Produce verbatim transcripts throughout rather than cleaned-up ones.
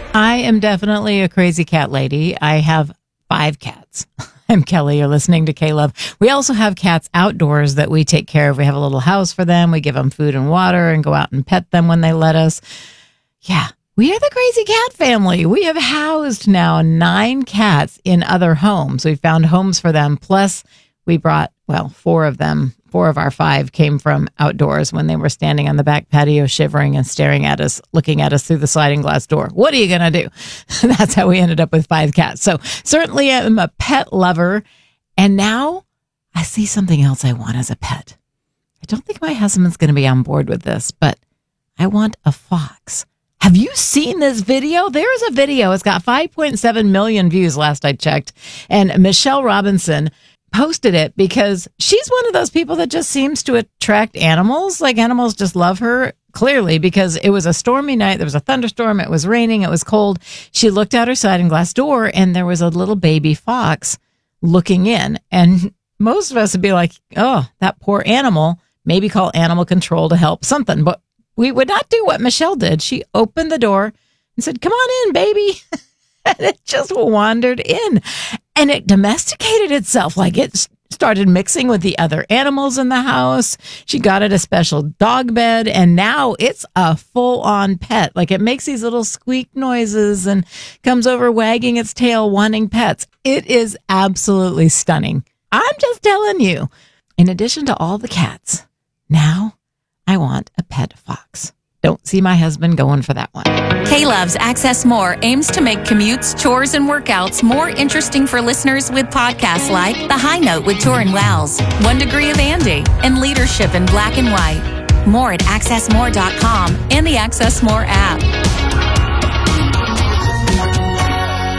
I am definitely a crazy cat lady. I have five cats. I'm Kelly. You're listening to K-Love. We also have cats outdoors that we take care of. We have a little house for them. We give them food and water and go out and pet them when they let us. Yeah, we are the crazy cat family. We have housed now nine cats in other homes. We found homes for them. Plus, we brought, well, four of them. Four of our five came from outdoors when they were standing on the back patio, shivering and staring at us, looking at us through the sliding glass door. What are you going to do? That's how we ended up with five cats. So certainly I'm a pet lover. And now I see something else I want as a pet. I don't think my husband's going to be on board with this, but I want a fox. Have you seen this video? There's a video. It's got five point seven million views last I checked. And Michelle Robinson posted it because she's one of those people that just seems to attract animals. Like animals just love her, clearly, because it was a stormy night. There was a thunderstorm. It was raining. It was cold. She looked out her sliding glass door and there was a little baby fox looking in. And most of us would be like, oh, that poor animal. Maybe call animal control to help something. But we would not do what Michelle did. She opened the door and said, come on in, baby. And it just wandered in. And it domesticated itself. Like it started mixing with the other animals in the house. She got it a special dog bed. And now it's a full-on pet. Like it makes these little squeak noises and comes over wagging its tail, wanting pets. It is absolutely stunning. I'm just telling you. In addition to all the cats, now I want a pet fox. Don't see my husband going for that one. K-Love's Access More aims to make commutes, chores, and workouts more interesting for listeners with podcasts like The High Note with Torin Wells, One Degree of Andy, and Leadership in Black and White. More at access more dot com and the Access More app.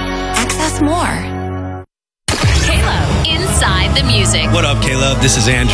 Access More. K-Love, Inside the Music. What up, K-Love? This is Andrew.